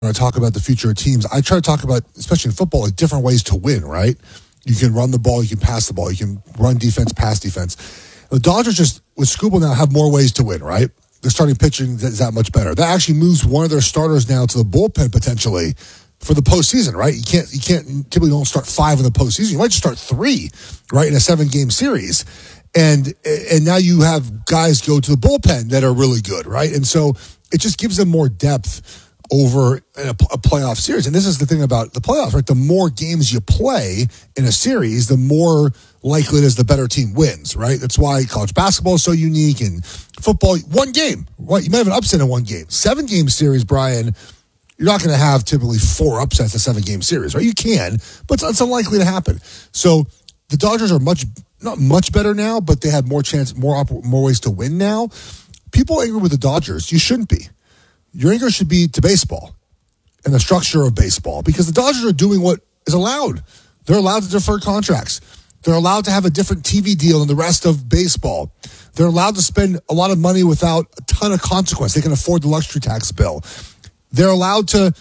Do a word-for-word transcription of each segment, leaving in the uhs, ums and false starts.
when I talk about the future of teams, I try to talk about, especially in football, like different ways to win, right? You can run the ball, you can pass the ball, you can run defense, pass defense. The Dodgers just, with Skubal now, have more ways to win, right? Their starting pitching is that much better. That actually moves one of their starters now to the bullpen potentially for the postseason, right? You can't, you can't typically don't start five in the postseason. You might just start three, right, in a seven-game series. And and now you have guys go to the bullpen that are really good, right? And so it just gives them more depth over a, a playoff series. And this is the thing about the playoffs, right? The more games you play in a series, the more likely it is the better team wins, right? That's why college basketball is so unique, and football, one game, right? You might have an upset in one game. Seven-game series, Brian, you're not going to have typically four upsets in a seven-game series, right? You can, but it's, it's unlikely to happen. So the Dodgers are much, not much better now, but they have more chance, more op- more ways to win now. People angry with the Dodgers, you shouldn't be. Your anger should be to baseball and the structure of baseball, because the Dodgers are doing what is allowed. They're allowed to defer contracts. They're allowed to have a different T V deal than the rest of baseball. They're allowed to spend a lot of money without a ton of consequence. They can afford the luxury tax bill. They're allowed to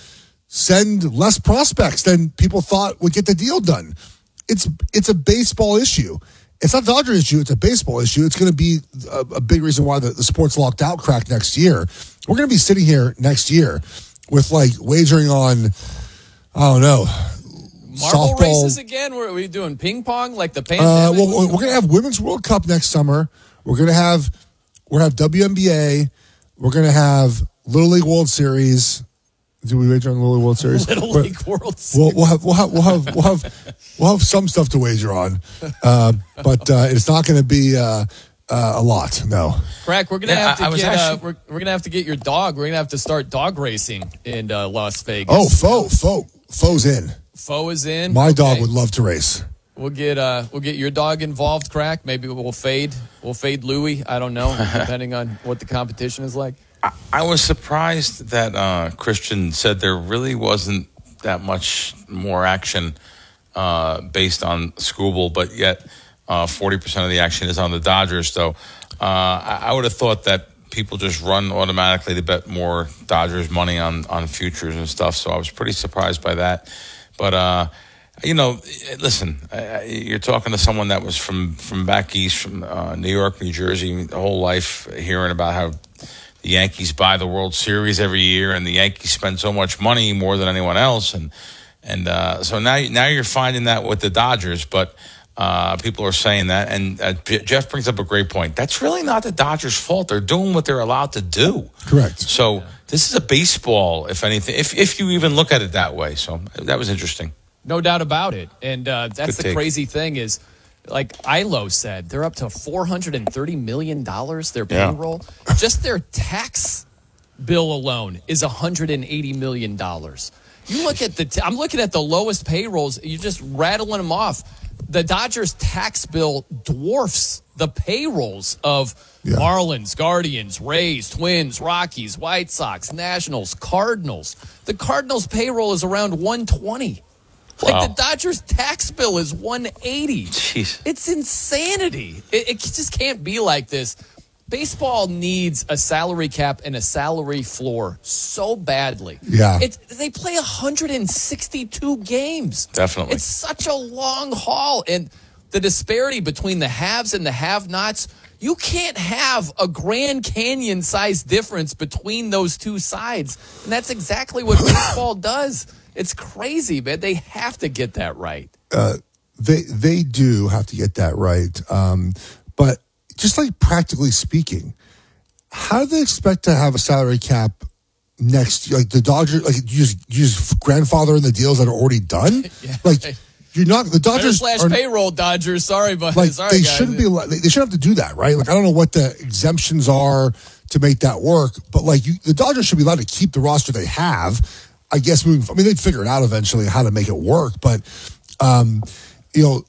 send less prospects than people thought would get the deal done. It's it's a baseball issue. It's not a Dodger issue. It's a baseball issue. It's going to be a, a big reason why the, the sports locked out crack next year. We're going to be sitting here next year with like wagering on, I don't know, Marble softball races again? What are we doing? Ping pong like the Uh, pandemic? well, we're going to have Women's World Cup next summer. We're going to have we're going to have W N B A. We're going to have Little League World Series. Do we wager on the Little League World Series? Little We're- League World Series. We'll, we'll have we'll have we'll have we'll have we'll have some stuff to wager on, uh, but uh, it's not going to be uh, uh, a lot. No. Crack, we're gonna Yeah, have to I- I was get uh, actually- we're, we're gonna have to get your dog. We're gonna have to start dog racing in uh, Las Vegas. Oh, Foe, Foe, Foe's in. Foe is in. My dog Okay. would love to race. We'll get uh we'll get your dog involved, Crack. Maybe we'll fade we'll fade Louie. I don't know, depending on what the competition is like. I, I was surprised that uh, Christian said there really wasn't that much more action uh, based on Skubal, but yet uh, forty percent of the action is on the Dodgers. So uh, I, I would have thought that people just run automatically to bet more Dodgers money on, on futures and stuff. So I was pretty surprised by that. But, uh, you know, listen, uh, you're talking to someone that was from, from back east, from uh, New York, New Jersey, the whole life hearing about how the Yankees buy the World Series every year, and the Yankees spend so much money, more than anyone else, and and uh, so now now you're finding that with the Dodgers, but uh, people are saying that, and uh, Jeff brings up a great point. That's really not the Dodgers' fault. They're doing what they're allowed to do. Correct. So yeah. This is a baseball, if anything, if if you even look at it that way. So that was interesting. No doubt about it. And uh, that's Good the take. crazy thing is, like Ilo said, they're up to four hundred thirty million dollars, their Yeah. payroll. Just their tax bill alone is one hundred eighty million dollars. You look at the, t- I'm looking at the lowest payrolls, you're just rattling them off. The Dodgers tax bill dwarfs the payrolls of Yeah. Marlins, Guardians, Rays, Twins, Rockies, White Sox, Nationals, Cardinals. The Cardinals payroll is around one twenty. Like Wow. the Dodgers tax bill is one eighty. Jeez. It's insanity. It, it just can't be like this. Baseball needs a salary cap and a salary floor so badly. Yeah. It's, they play one hundred sixty-two games. Definitely. It's such a long haul. And the disparity between the haves and the have-nots, you can't have a Grand Canyon-sized difference between those two sides. And that's exactly what baseball does. It's crazy, man. They have to get that right. Uh, they they do have to get that right. Um, but just like practically speaking, how do they expect to have a salary cap next? Like the Dodgers, like you just you just grandfather in the deals that are already done. Yeah. Like you're not the Better Dodgers slash are, payroll, Dodgers. Sorry, but like sorry, they guys. shouldn't be. They, they shouldn't have to do that, right? Like I don't know what the exemptions are to make that work, but like you, the Dodgers should be allowed to keep the roster they have. I guess moving. I mean, they'd figure it out eventually how to make it work, but um, you know,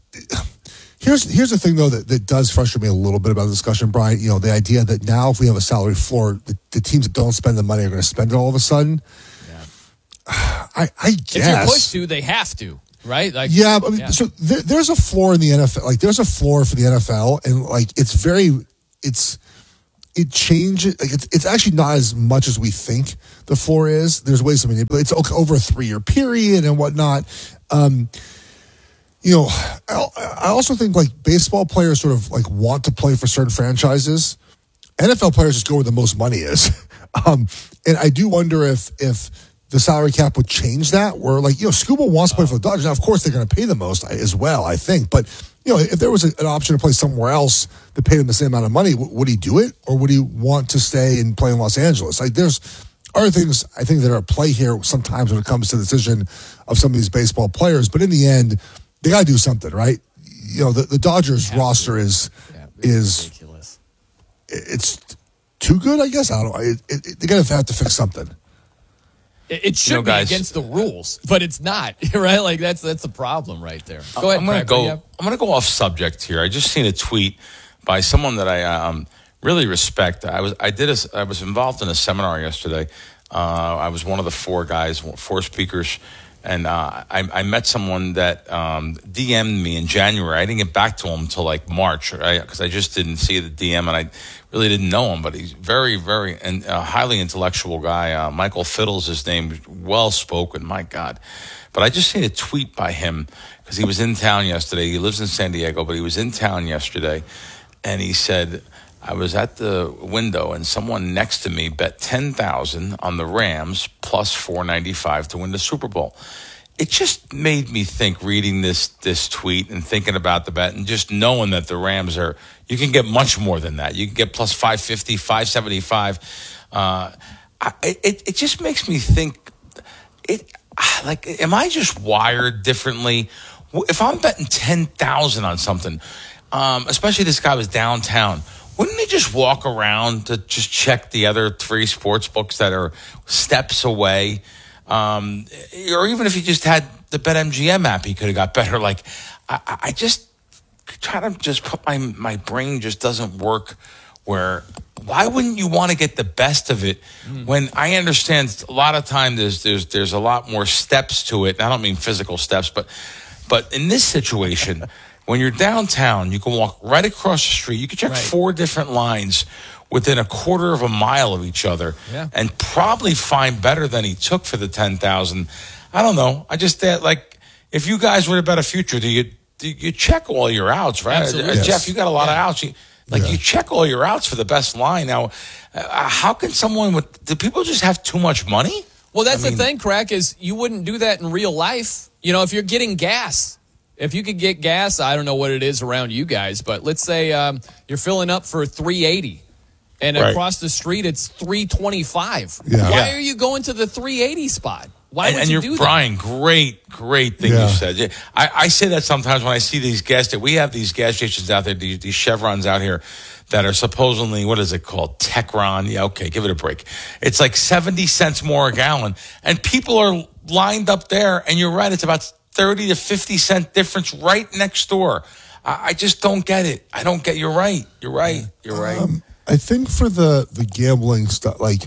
here's here's the thing though that, that does frustrate me a little bit about the discussion, Brian. You know, the idea that now if we have a salary floor, the, the teams that don't spend the money are going to spend it all of a sudden. Yeah. I I guess If you're pushed to, they have to, right? Like, yeah, I mean, yeah. so there, there's a floor in the N F L. Like, there's a floor for the N F L, and like, it's very, it's, it changes. Like it's, it's actually not as much as we think the floor is. There's ways to manipulate. It's okay, over a three year period and whatnot. Um, you know, I, I also think like baseball players sort of like want to play for certain franchises. N F L players just go where the most money is. um, and I do wonder if if the salary cap would change that, where like, you know, Scuba wants to play for the Dodgers. Now, of course, they're going to pay the most as well, I think. But, you know, if there was a, an option to play somewhere else that paid him the same amount of money, w- would he do it? Or would he want to stay and play in Los Angeles? Like, there's other things I think that are at play here sometimes when it comes to the decision of some of these baseball players. But in the end, they got to do something, right? You know, the, the Dodgers roster is yeah, is ridiculous. It's too good, I guess. I don't know. It, it, they're going to have to fix something. It, it should You know, be guys- against the rules, but it's not, right? Like that's that's the problem right there. Go ahead, I'm gonna Craig, go. what do you have? I'm gonna go off subject here. I just seen a tweet by someone that I um, really respect. I was I did a, I was involved in a seminar yesterday. Uh, I was one of the four guys, four speakers, and uh, I, I met someone that um, D M'd me in January. I didn't get back to him until like March, because I, I just didn't see the D M, and I really didn't know him. But he's very, very and uh, highly intellectual guy. Uh, Michael Fiddle's his name, well spoken. My God. But I just seen a tweet by him because he was in town yesterday. He lives in San Diego, but he was in town yesterday, and he said, I was at the window and someone next to me bet ten thousand on the Rams plus four ninety-five to win the Super Bowl. It just made me think, reading this this tweet and thinking about the bet and just knowing that the Rams are, you can get much more than that. You can get plus five fifty, five seventy-five. Uh, I, it, it just makes me think, it like, am I just wired differently? If I'm betting ten thousand on something, um, especially this guy was downtown, wouldn't he just walk around to just check the other three sports books that are steps away? Um, or even if he just had the BetMGM app, he could have got better. Like, I, I just try to just put my, my brain just doesn't work where, why wouldn't you want to get the best of it mm. when I understand a lot of time there's, there's, there's a lot more steps to it. I don't mean physical steps, but, but in this situation, when you're downtown, you can walk right across the street. You can check right. four different lines within a quarter of a mile of each other, yeah. and probably find better than he took for the ten thousand. I don't know. I just uh, like, if you guys were to bet a future, do you do you check all your outs, right? Uh, yes. Jeff, you got a lot yeah. of outs. You, like yeah. you check all your outs for the best line. Now, uh, how can someone with? Do people just have too much money? Well, that's I the mean, thing, Crack, is you wouldn't do that in real life. You know, if you're getting gas. If you could get gas, I don't know what it is around you guys, but let's say um, you're filling up for three eighty, and right. across the street it's three twenty-five. Yeah. Why Yeah. are you going to the three eighty spot? Why and, would and you you're, do that? Brian, great, great thing Yeah. you said. I, I say that sometimes when I see these gas stations. We have these gas stations out there, these, these Chevrons out here that are supposedly, what is it called? Techron. Yeah, okay, give it a break. It's like seventy cents more a gallon. And people are lined up there, and you're right, it's about thirty to fifty cent difference right next door. I, I just don't get it. I don't get, you're right. You're right. You're right. Um, I think for the, the gambling stuff, like,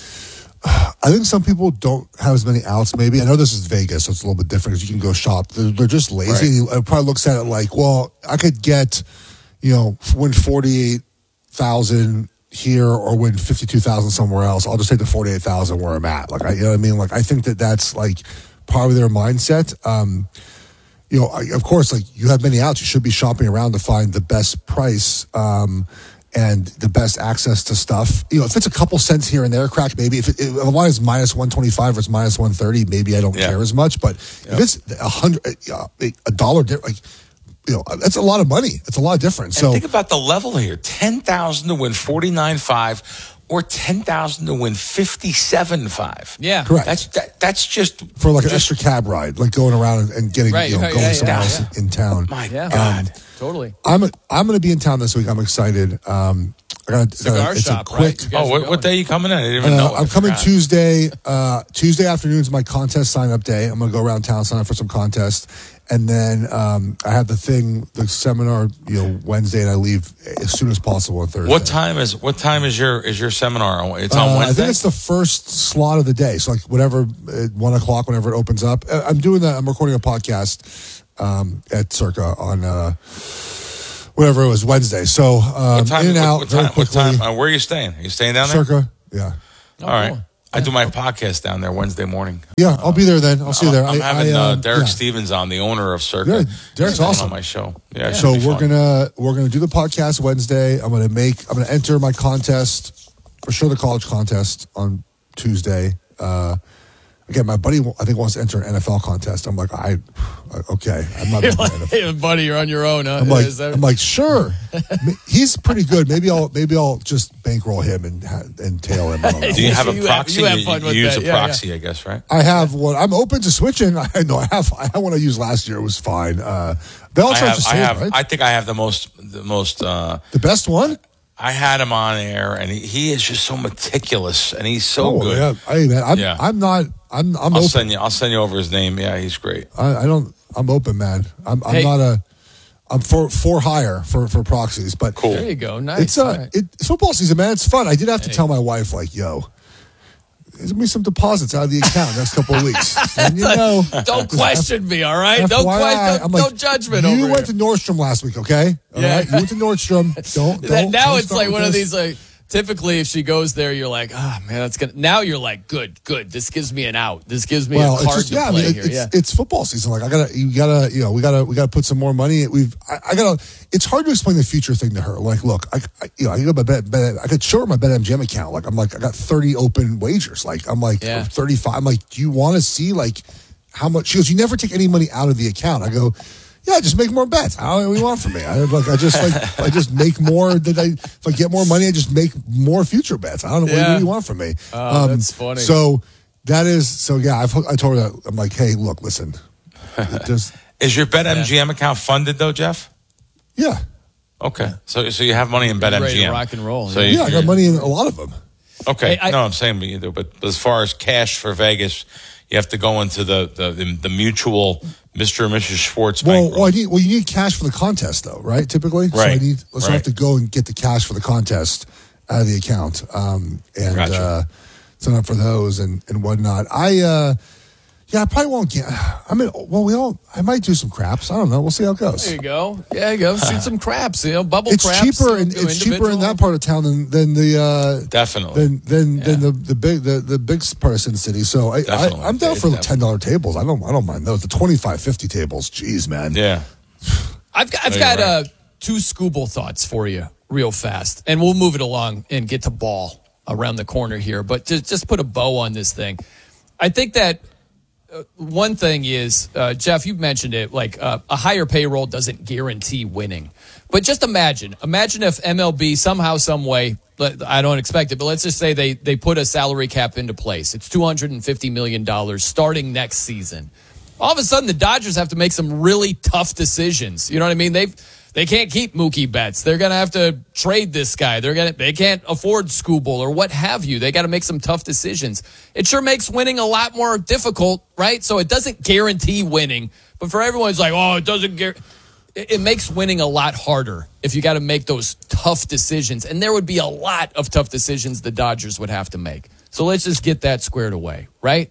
I think some people don't have as many outs, maybe. I know this is Vegas, so it's a little bit different because you can go shop. They're, they're just lazy. Right. It probably looks at it like, well, I could get, you know, win forty-eight thousand here or win fifty-two thousand somewhere else. I'll just take the forty-eight thousand where I'm at. Like, I, you know what I mean? Like, I think that that's like part of their mindset. Um, you know, I, of course, like you have many outs. You should be shopping around to find the best price. Um, and the best access to stuff. You know, if it's a couple cents here and there, Crack, maybe. If, it, if a line is minus one twenty-five or it's minus one thirty, maybe I don't yeah. care as much. But yep. if it's a hundred, uh, a dollar, like, you know, that's a lot of money. It's a lot different. And so think about the level here: ten thousand to win forty-nine five, or ten thousand to win fifty-seven five. Yeah, correct. That's that, that's just for like an just, extra cab ride, like going around and, and getting, right, you know, right, going yeah, somewhere yeah, else yeah. in town. My yeah. God, um, totally. I'm a, I'm going to be in town this week. I'm excited. Um, I got cigar it's shop, a quick. right? You guys oh, are what, going. what day are you coming in? I didn't even Uh, know. I I'm coming forgot. Tuesday. Uh, Tuesday afternoon is my contest sign up day. I'm going to go around town, sign up for some contests. And then um, I have the thing, the seminar, you know, Wednesday, and I leave as soon as possible on Thursday. What time is what time is your is your seminar? It's on Uh, I Wednesday. think it's the first slot of the day. So like whatever, at one o'clock, whenever it opens up. Uh, I'm doing that. I'm recording a podcast um, at Circa on uh, whatever it was, Wednesday. So um, What time? in and what, out what very time? What quickly. time? Uh, where are you staying? Are you staying down there? Circa, yeah. All right. cool. I do my podcast down there Wednesday morning. Yeah, I'll be there then. I'll see you there. I'm I, having I, uh, um, Derek yeah. Stevens on, the owner of Circa. Yeah, Derek's He's coming awesome. on my show. Yeah, it So should be we're fun. gonna we're gonna do the podcast Wednesday. I'm gonna make I'm gonna enter my contest for sure, the college contest on Tuesday. Uh, again, my buddy I think wants to enter an N F L contest. I'm like, I okay, I'm not. You're doing like, N F L. hey, buddy, you're on your own, huh? I'm like, Is that- I'm like, sure. He's pretty good. Maybe I'll maybe I'll just bankroll him and ha- and tail him. I don't know. Do you have a You have- proxy? you have fun with use that. a Yeah, proxy, I guess, right? I have one. I'm open to switching. I know I have. I had one I used last year. It was fine. Uh, they all I charge have. the I same, have. right? I think I have the most. The most. Uh, the best one. I had him on air, and he, he is just so meticulous, and he's so oh, good. Yeah. Hey, man, I'm, Yeah. I'm not. I'm. I'm I'll open. send you. I'll send you over his name. Yeah, he's great. I, I don't. I'm open, man. I'm. I'm Hey. not a. I'm for for hire for for proxies, but Cool. There you go. Nice. it's uh, All right. it, it's football season, man. It's fun. I did have to Hey. tell my wife, like, yo, there's gonna be some deposits out of the account next couple of weeks, and you know. Don't question me, all right? F Don't Y I, question. I'm No like, judgment you over went here. to Nordstrom last week, okay? All Yeah. right? You went to Nordstrom. Don't. That- don't now don't it's start like with one of this. these like. Typically, if she goes there, you're like, ah, man, that's gonna. Now you're like, good, good. This gives me an out. This gives me Well, a it's card just to yeah. I play mean, it- here. it's Yeah. it's football season. Like I gotta, you gotta, you know, we gotta, we gotta put some more money. We've, I, I gotta. It's hard to explain the future thing to her. Like, look, I, I you know, I go my bet, bet, I could show her my BetMGM account. Like, I'm like, I got thirty open wagers. Like, I'm like, Yeah. thirty-five. I'm like, do you want to see like how much? She goes, you never take any money out of the account. I go. Yeah, just make more bets. How do you want from me? I like, I just like, I just make more. Did I? If I get more money, I just make more future bets. I don't know what, Yeah. what do you want from me. Oh, that's funny. So that is so. Yeah, I've, I told her that. I'm like, hey, look, listen, just Is your BetMGM account funded though, Jeff? yeah, Okay, so so you have money in BetMGM. Ready to rock and roll, So yeah. you- yeah. I got you're- money in a lot of them. Okay, Hey, I- no, I'm saying me either. But as far as cash for Vegas, you have to go into the the, the, the mutual Mister and Missus Schwartz Well, bankroll. well, I need, well, you need cash for the contest, though, right? Typically, so I Right, need. So I right. have to go and get the cash for the contest out of the account, um, and Gotcha. uh, sign up for those and and whatnot. I. Uh, Yeah, I probably won't get. I mean, well, we all. I might do some craps. I don't know. We'll see how it goes. There you go. Yeah, you go. Shoot some craps. You know, bubble It's craps. cheaper, you and know, it's cheaper in individual. that part of town than than the uh, Definitely. than than, than Yeah. the the big the, the big part of Sin City. So I, I Definitely. I'm down for the Definitely. ten dollar tables. I don't I don't mind those. The twenty five fifty tables. Jeez, man. yeah. I've got, I've No, got you're uh, right. two Scooble thoughts for you real fast, and we'll move it along and get to ball around the corner here. But to just put a bow on this thing, I think that uh, one thing is, uh, Jeff, you've mentioned it, like uh, a higher payroll doesn't guarantee winning. But just imagine, imagine if M L B somehow, some way, but I don't expect it, but let's just say they, they put a salary cap into place. It's two hundred fifty million dollars starting next season. All of a sudden, the Dodgers have to make some really tough decisions. You know what I mean? They've they can't keep Mookie Betts. They're going to have to trade this guy. They're going to they can't afford Scooble or what have you. They got to make some tough decisions. It sure makes winning a lot more difficult, right? So it doesn't guarantee winning, but for everyone, it's like, oh, it doesn't guarantee. It it makes winning a lot harder if you got to make those tough decisions. And there would be a lot of tough decisions the Dodgers would have to make. So let's just get that squared away, right?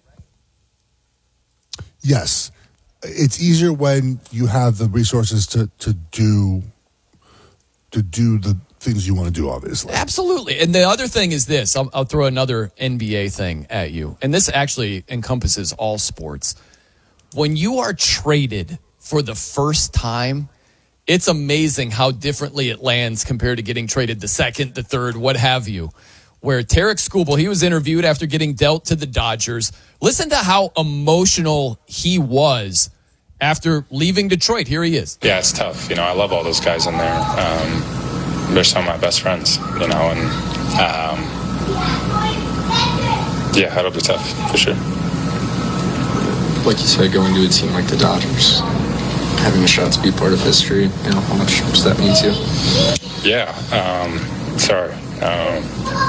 Yes, it's easier when you have the resources to to do to do the things you want to do. Obviously, Absolutely. And the other thing is this. I'll, I'll throw another N B A thing at you. And this actually encompasses all sports. When you are traded for the first time, it's amazing how differently it lands compared to getting traded the second, the third, what have you. Where Tarek Skubal, he was interviewed after getting dealt to the Dodgers. Listen to how emotional he was after leaving Detroit. Here he is. Yeah, it's tough. You know, I love all those guys in there. Um, they're some of my best friends, you know, and um, yeah, that'll be tough for sure. Like you said, going to a team like the Dodgers, having a shot to be part of history, you know, how much does that mean to you? Yeah, um, sorry. Um,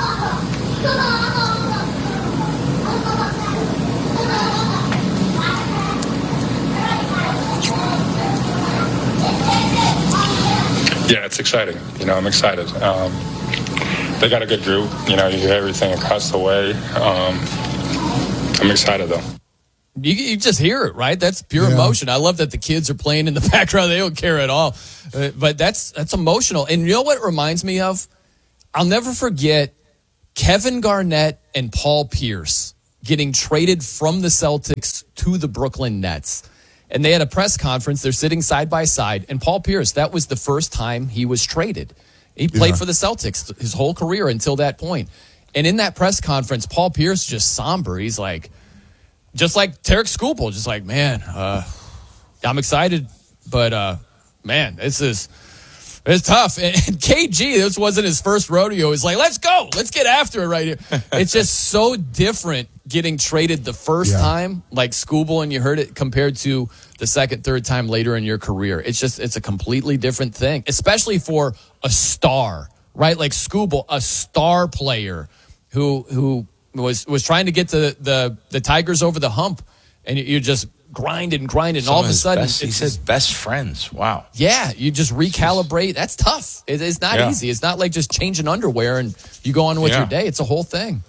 yeah, it's exciting. You know, I'm excited. Um, they got a good group. You know, you hear everything across the way. Um, I'm excited, though. You, you just hear it, right? That's pure Yeah. emotion. I love that the kids are playing in the background. They don't care at all. Uh, but that's that's emotional. And you know what it reminds me of? I'll never forget Kevin Garnett and Paul Pierce getting traded from the Celtics to the Brooklyn Nets. And they had a press conference. They're sitting side by side. And Paul Pierce, that was the first time he was traded. He played Yeah. for the Celtics his whole career until that point. And in that press conference, Paul Pierce just somber. He's like, just like Tarek Skubal, just like, man, uh, I'm excited, but uh, man, this is it's tough. And, and K G, this wasn't his first rodeo. He's like, let's go, let's get after it right here. It's just so different getting traded the first Yeah. time, like Skubal, and you heard it, compared to the second, third time later in your career. It's just it's a completely different thing, especially for a star, right? Like Skubal, a star player who who. was was trying to get the, the, the Tigers over the hump, and you're just grinding, grinding, and Some all of a his sudden, best, he it's said just- best friends. Wow. yeah, you just recalibrate. That's tough. It, it's not Yeah. easy. It's not like just changing underwear and you go on with Yeah. your day. It's a whole thing.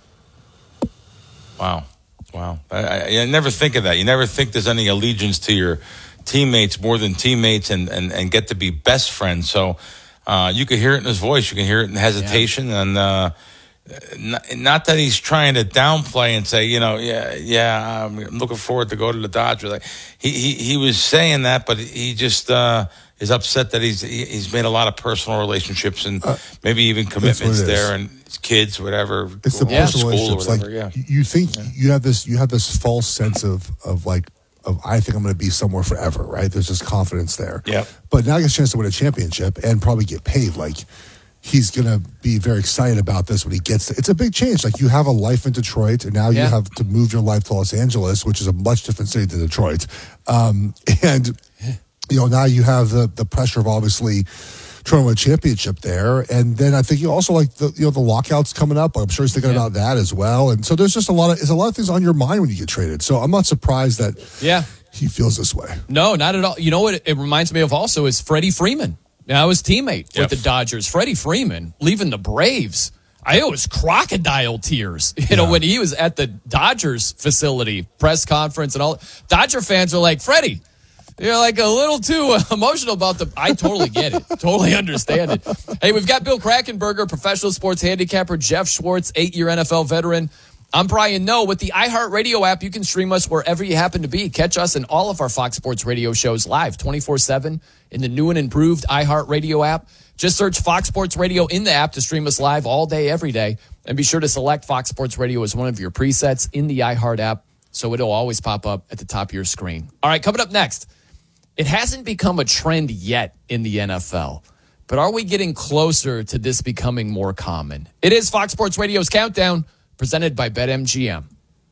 Wow. Wow. I, I, I never think of that. You never think there's any allegiance to your teammates more than teammates and, and, and get to be best friends. So uh, you could hear it in his voice. You can hear it in hesitation. And uh, not, not that he's trying to downplay and say, you know, yeah, yeah, I'm looking forward to go to the Dodgers. Like, he, he, he was saying that, but he just uh, is upset that he's he, he's made a lot of personal relationships and Uh, maybe even what commitments it is. there and his kids, whatever. It's the going to Yeah. personal school or relationships. whatever, Like yeah. you think you have this, you have this false sense of of like of I think I'm going to be somewhere forever, right? There's this confidence there. Yep. But now he gets a chance to win a championship and probably get paid. Like he's going to be very excited about this when he gets to, it's a big change. Like you have a life in Detroit and now you Yeah. have to move your life to Los Angeles, which is a much different city than Detroit. Um, and you know, now you have the the pressure of obviously trying to win a championship there. And then I think you also like the you know the lockouts coming up. I'm sure he's thinking Yeah. about that as well. And so there's just a lot of there's a lot of things on your mind when you get traded. So I'm not surprised that Yeah. he feels this way. No, not at all. You know what it, it reminds me of also is Freddie Freeman. Now his teammate Yep. with the Dodgers, Freddie Freeman, leaving the Braves. I it was crocodile tears. You know, Yeah. when he was at the Dodgers facility, press conference and all. Dodger fans are like, Freddie, you're like a little too uh, emotional about the. I totally get it. Totally understand it. Hey, we've got Bill Krackenberger, professional sports handicapper, Jeff Schwartz, eight-year N F L veteran. I'm Brian Noe. With the iHeartRadio app, you can stream us wherever you happen to be. Catch us in all of our Fox Sports Radio shows live twenty-four seven in the new and improved iHeartRadio app. Just search Fox Sports Radio in the app to stream us live all day, every day. And be sure to select Fox Sports Radio as one of your presets in the iHeart app so it'll always pop up at the top of your screen. All right, coming up next. It hasn't become a trend yet in the N F L, but are we getting closer to this becoming more common? It is Fox Sports Radio's Countdown, presented by BetMGM.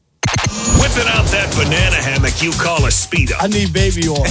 Whipping out that banana hammock you call a Speedo. I need baby oil.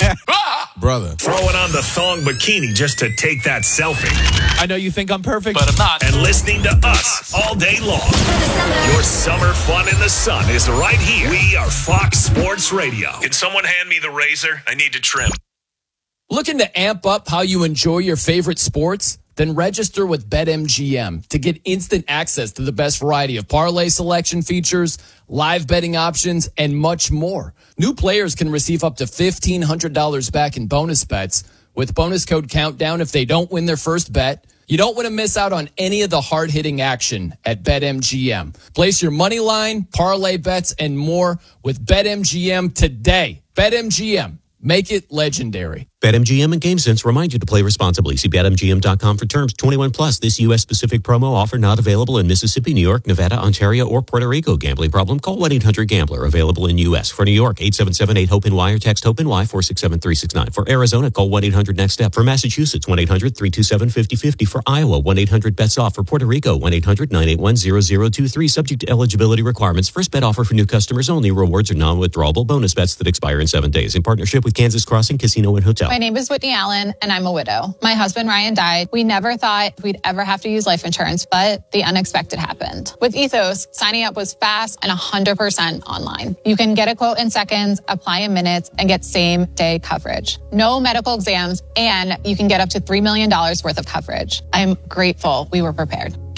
Brother. Throwing on the thong bikini just to take that selfie. I know you think I'm perfect, But I'm not. And listening to us all day long. Your summer fun in the sun is right here. We are Fox Sports Radio. Can someone hand me the razor? I need to trim. looking to amp up how you enjoy your favorite sports? Then register with BetMGM to get instant access to the best variety of parlay selection features, live betting options, and much more. New players can receive up to fifteen hundred dollars back in bonus bets with bonus code Countdown if they don't win their first bet. You don't want to miss out on any of the hard-hitting action at BetMGM. Place your money line, parlay bets, and more with BetMGM today. BetMGM. Make it legendary. BetMGM and GameSense remind you to play responsibly. See Bet M G M dot com for terms. twenty-one plus. This U S specific promo offer not available in Mississippi, New York, Nevada, Ontario, or Puerto Rico. Gambling problem? Call one eight hundred gambler. Available in U S. For New York, eight seven seven eight hope N Y or text HOPE-NY four six seven three six nine. For Arizona, call one eight hundred next step. For Massachusetts, one eight hundred three two seven five zero five zero. For Iowa, one eight hundred bets off. For Puerto Rico, one eight hundred nine eight one zero zero two three. Subject to eligibility requirements. First bet offer for new customers only. Rewards are non-withdrawable bonus bets that expire in seven days. In partnership with Kansas Crossing Casino and Hotel. My name is Whitney Allen, and I'm a widow. My husband, Ryan, died. We never thought we'd ever have to use life insurance, but the unexpected happened. With Ethos, signing up was fast and one hundred percent online. You can get a quote in seconds, apply in minutes, and get same-day coverage. No medical exams, and you can get up to three million dollars worth of coverage. I'm grateful we were prepared.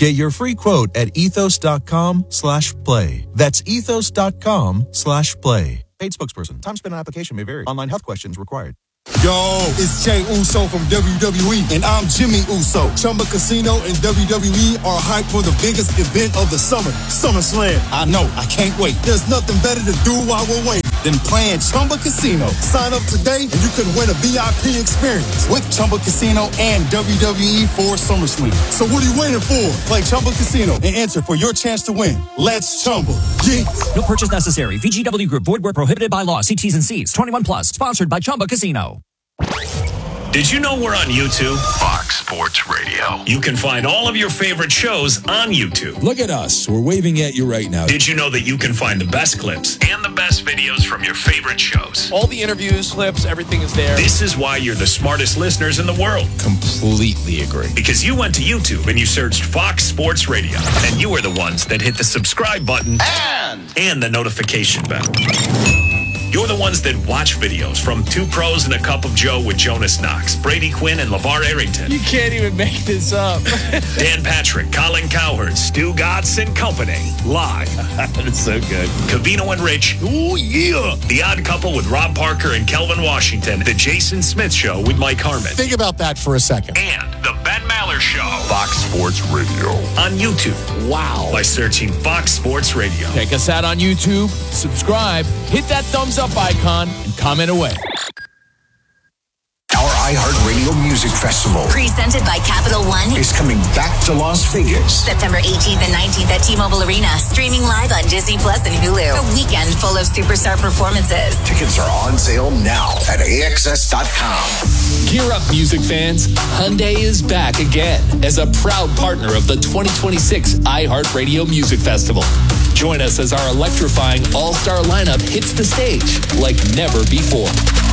Get your free quote at ethos.com slash play. That's ethos.com slash play. Paid spokesperson. Time spent on application may vary. Online health questions required. Yo, it's Jay Uso from W W E, and I'm Jimmy Uso. Chumba Casino and W W E are hyped for the biggest event of the summer, SummerSlam. I know, I can't wait. There's nothing better to do while we're waiting than playing Chumba Casino. Sign up today, and you could win a V I P experience with Chumba Casino and W W E for SummerSlam. So what are you waiting for? Play Chumba Casino and enter for your chance to win. Let's Chumba. Yeah. No purchase necessary. V G W Group. Void where prohibited by law. See T's and C's. twenty-one plus. Sponsored by Chumba Casino. Did you know we're on YouTube? Fox Sports Radio. You can find all of your favorite shows on YouTube. Look at us. We're waving at you right now. Did you know that you can find the best clips and the best videos from your favorite shows? All the interviews, clips, everything is there. This is why you're the smartest listeners in the world. Completely agree. Because you went to YouTube and you searched Fox Sports Radio. And you were the ones that hit the subscribe button and, and the notification bell. You're the ones that watch videos from Two Pros and a Cup of Joe with Jonas Knox, Brady Quinn, and LeVar Arrington. You can't even make this up. Dan Patrick, Colin Cowherd, Stu Gatz and Company. Live. That's so good. Covino and Rich. Ooh, yeah. The Odd Couple with Rob Parker and Kelvin Washington. The Jason Smith Show with Mike Harmon. Think about that for a second. And the Ben Maller Show. Fox Sports Radio. On YouTube. Wow. By searching Fox Sports Radio. Check us out on YouTube. Subscribe. Hit that thumbs up icon and comment away. Our iHeartRadio Music Festival, presented by Capital One, is coming back to Las Vegas. September eighteenth and nineteenth at T-Mobile Arena. Streaming live on Disney Plus and Hulu. A weekend full of superstar performances. Tickets are on sale now at A X S dot com. Gear up, music fans. Hyundai is back again as a proud partner of the twenty twenty-six iHeartRadio Music Festival. Join us as our electrifying all-star lineup hits the stage like never before.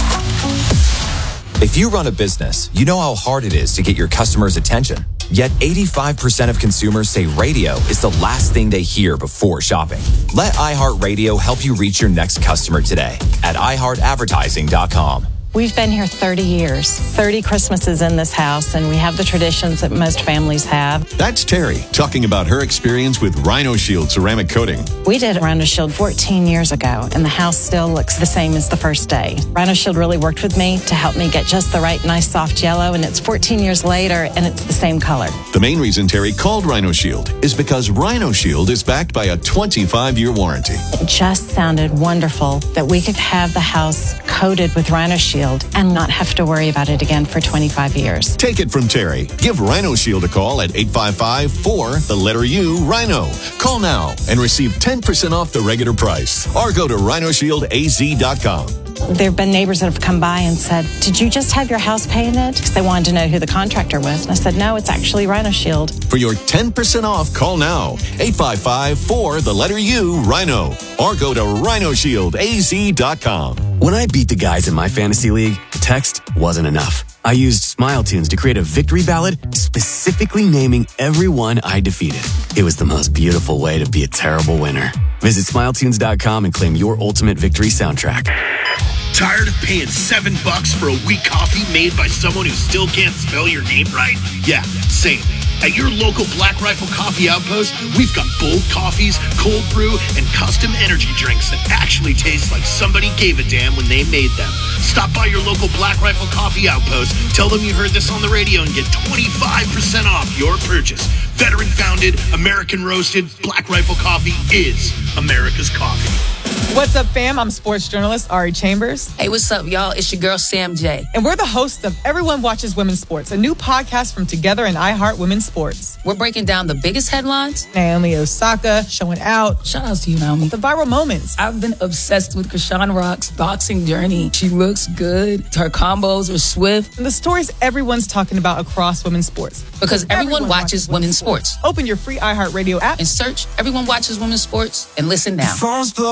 If you run a business, you know how hard it is to get your customers' attention. Yet eighty-five percent of consumers say radio is the last thing they hear before shopping. Let iHeartRadio help you reach your next customer today at i heart advertising dot com. We've been here thirty years, thirty Christmases in this house, and we have the traditions that most families have. That's Terry talking about her experience with Rhino Shield ceramic coating. We did Rhino Shield fourteen years ago, and the house still looks the same as the first day. Rhino Shield really worked with me to help me get just the right nice soft yellow, and it's fourteen years later, and it's the same color. The main reason Terry called Rhino Shield is because Rhino Shield is backed by a twenty-five year warranty. It just sounded wonderful that we could have the house coated with Rhino Shield and not have to worry about it again for twenty-five years. Take it from Terry. Give Rhino Shield a call at eight five five, four, the letter U, Rhino. Call now and receive ten percent off the regular price. Or go to rhino shield a z dot com. There have been neighbors that have come by and said, did you just have your house painted? Because they wanted to know who the contractor was. And I said, no, it's actually Rhino Shield. For your ten percent off, call now. eight five five, four, the letter U, Rhino. Or go to rhino shield a z dot com. When I beat the guys in my fantasy league, text wasn't enough. I used Smile Tunes to create a victory ballad specifically naming everyone I defeated. It was the most beautiful way to be a terrible winner. Visit smile tunes dot com and claim your ultimate victory soundtrack. Tired of paying seven bucks for a weak coffee made by someone who still can't spell your name right? Yeah, same. At your local Black Rifle Coffee Outpost, we've got bold coffees, cold brew, and custom energy drinks that actually taste like somebody gave a damn when they made them. Stop by your local Black Rifle Coffee Outpost, tell them you heard this on the radio, and get twenty-five percent off your purchase. Veteran-founded, American-roasted, Black Rifle Coffee is America's coffee. What's up, fam? I'm sports journalist Ari Chambers. Hey, what's up, y'all? It's your girl, Sam J. And we're the hosts of Everyone Watches Women's Sports, a new podcast from Together and iHeart Women's Sports. We're breaking down the biggest headlines. Naomi Osaka showing out. Shout out to you, Naomi. The viral moments. I've been obsessed with Krishan Rock's boxing journey. She looks good. Her combos are swift. And the stories everyone's talking about across women's sports. Because everyone, everyone watches, watches women's sports. sports. Open your free iHeartRadio app and search Everyone Watches Women's Sports and listen now.